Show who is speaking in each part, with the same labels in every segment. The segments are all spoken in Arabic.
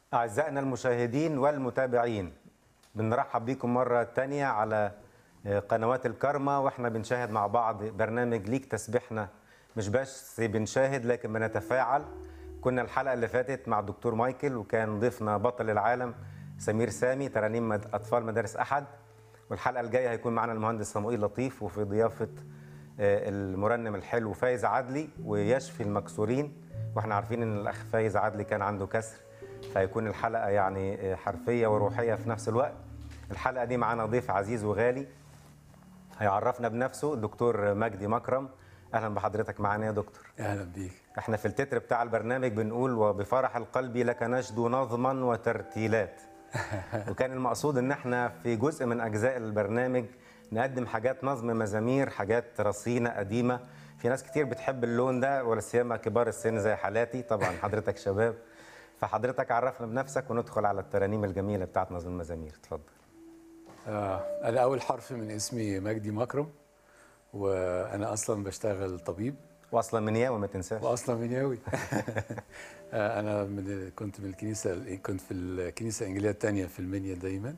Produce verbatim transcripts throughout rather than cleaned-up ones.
Speaker 1: أعزائنا المشاهدين والمتابعين، بنرحب بكم مرة تانية على قنوات الكرمة، واحنا بنشاهد مع بعض برنامج ليك تسبيحنا. مش بس بنشاهد لكن بنتفاعل. كنا الحلقة اللي فاتت مع الدكتور مايكل، وكان ضيفنا بطل العالم سمير سامي ترانيم أطفال مدارس أحد. والحلقة الجاية هيكون معنا المهندس صموئيل لطيف، وفي ضيافة المرنم الحلو فايز عدلي ويشفي المكسورين. واحنا عارفين ان الاخ فايز عدلي كان عنده كسر، فهيكون الحلقة يعني حرفية وروحية في نفس الوقت. الحلقة دي معانا ضيف عزيز وغالي هيعرفنا بنفسه، الدكتور مجدي مكرم. أهلا بحضرتك معانا يا دكتور.
Speaker 2: أهلا بيك.
Speaker 1: احنا في التتر بتاع البرنامج بنقول وبفرح القلب لك نشد نظما وترتيلات. وكان المقصود ان احنا في جزء من أجزاء البرنامج نقدم حاجات نظم مزامير، حاجات رصينة قديمة. في ناس كتير بتحب اللون ده، ولا سيما كبار السن زي حالاتي، طبعا حضرتك شباب. فحضرتك عرفنا بنفسك وندخل على الترانيم الجميلة بتاعت نظم المزامير. اتفضل.
Speaker 2: آه أنا أول حرف من اسمي مجدي مكرم، وأنا أصلا بشتغل طبيب،
Speaker 1: واصلا منياوي ما تنساش.
Speaker 2: واصلا منياوي. آه أنا من كنت من الكنيسة، كنت في الكنيسة الإنجيلية الثانية في المنيا دايما،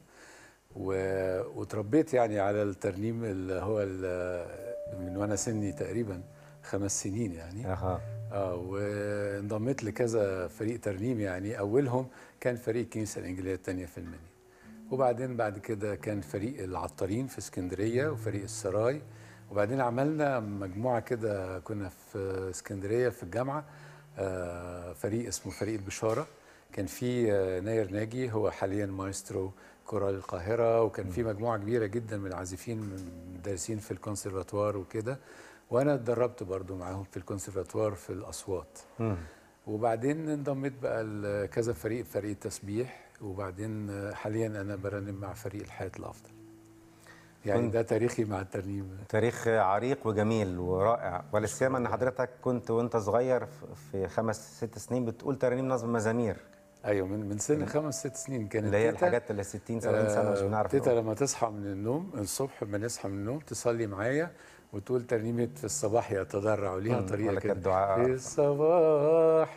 Speaker 2: وتربيت يعني على الترنيم اللي هو من وأنا سني تقريبا خمس سنين يعني.
Speaker 1: أها.
Speaker 2: اه وانضميت لكذا فريق ترنيم، يعني اولهم كان فريق الكنيسه الانجيليه الثانيه في المنيا، وبعدين بعد كده كان فريق العطارين في اسكندريه وفريق السراي، وبعدين عملنا مجموعه كده كنا في اسكندريه في الجامعه، آه فريق اسمه فريق البشاره. كان في آه ناير ناجي هو حاليا مايسترو كورال القاهره، وكان في مجموعه كبيره جدا من العازفين مدرسين في الكونسرفاتوار وكده، وانا اتدربت برضو معاهم في الكونسرفاتوار في الاصوات. مم. وبعدين انضميت بقى لكذا فريق، فريق التسبيح، وبعدين حاليا انا برنم مع فريق الحياه الافضل. يعني ده تاريخي مع الترنيم.
Speaker 1: تاريخ عريق وجميل ورائع، ولا سيما ان حضرتك كنت وانت صغير في خمس ست سنين بتقول ترانيم نظم مزامير.
Speaker 2: ايوه، من من سن خمس ست سنين كانت
Speaker 1: اللي هي الحاجات اللي ستين سبعين سنه مش بنعرف.
Speaker 2: تيتا لما تصحى من النوم الصبح، لما نصحى من النوم تصلي معايا وتقول ترنيمه في الصباح يتضرع، وليها طريقه كده، في الصباح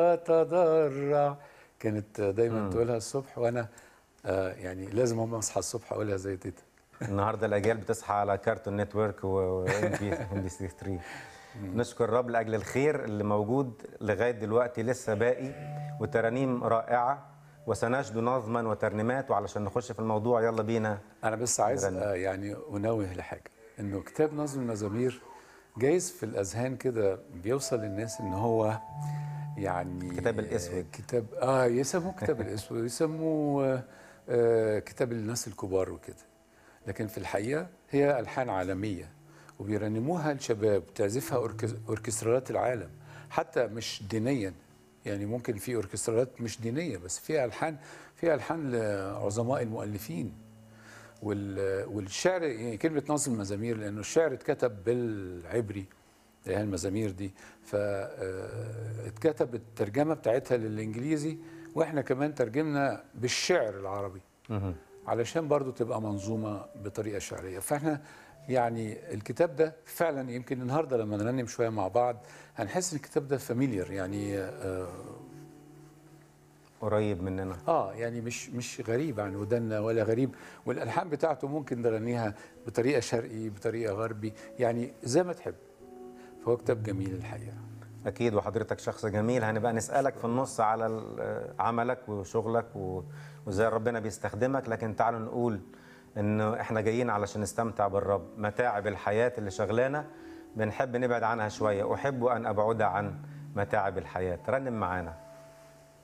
Speaker 2: يتضرع، كانت دايما مم. تقولها الصبح، وانا آه يعني لازم هم اصحى الصبح اقولها زي تيتا.
Speaker 1: النهارده الاجيال بتصحى على كارتون نتورك وام بي سي ثلاثة. نشكر الرب لاجل الخير اللي موجود لغايه دلوقتي لسه باقي، وترانيم رائعه، وسنجد نظما وترنيمات. وعلشان نخش في الموضوع يلا بينا.
Speaker 2: انا بس عايز آه يعني انوه لحاجه، انه كتاب نظم المزامير جايز في الاذهان كده بيوصل للناس ان هو يعني
Speaker 1: كتاب الاسود،
Speaker 2: كتاب اه يسموه كتاب الاسود، يسموه آه كتاب الناس الكبار وكده، لكن في الحقيقه هي الحان عالميه وبيرنموها الشباب، تعزفها اوركسترات العالم، حتى مش دينيا، يعني ممكن في اوركسترات مش دينيه بس فيها الحان، فيها الحان لعظماء المؤلفين. والشعر، يعني كلمه نظم المزامير لانه الشعر اتكتب بالعبري اللي هي المزامير دي، فاتكتب الترجمه بتاعتها للانجليزي، واحنا كمان ترجمنا بالشعر العربي علشان برضو تبقى منظومه بطريقه شعريه. فاحنا يعني الكتاب ده فعلا يمكن النهارده لما نرنم شويه مع بعض هنحس ان الكتاب ده فاميليار، يعني آه
Speaker 1: قريب مننا،
Speaker 2: اه يعني مش مش غريب عن ودنا ولا غريب، والالحان بتاعته ممكن نغنيها بطريقه شرقي بطريقه غربي، يعني زي ما تحب. فهو كتاب جميل الحقيقه.
Speaker 1: اكيد، وحضرتك شخص جميل. هنبقى نسالك في النص على عملك وشغلك وازاي ربنا بيستخدمك، لكن تعالوا نقول انه احنا جايين علشان نستمتع بالرب. متاعب الحياه اللي شغلانه بنحب نبعد عنها شويه. احب ان ابعد عن متاعب الحياه. رنم معانا.